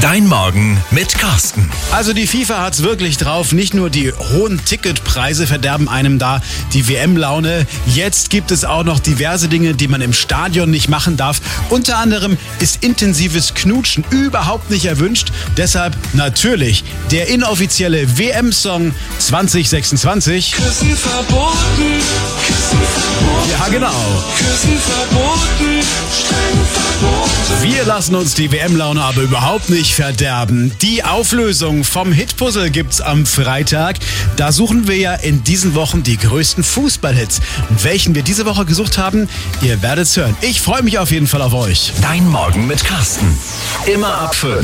Dein Morgen mit Carsten. Also die FIFA hat's wirklich drauf. Nicht nur die hohen Ticketpreise verderben einem da die WM-Laune. Jetzt gibt es auch noch diverse Dinge, die man im Stadion nicht machen darf. Unter anderem ist intensives Knutschen überhaupt nicht erwünscht. Deshalb natürlich der inoffizielle WM-Song 2026. Küssen verboten, Küssen verboten. Ja, genau. Küssen verboten, streng verboten. Wir lassen uns die WM-Laune aber überhaupt nicht verderben. Die Auflösung vom Hitpuzzle gibt's am Freitag. Da suchen wir ja in diesen Wochen die größten Fußballhits. Und welchen wir diese Woche gesucht haben, ihr werdet's hören. Ich freue mich auf jeden Fall auf euch. Dein Morgen mit Carsten. Immer ab 5.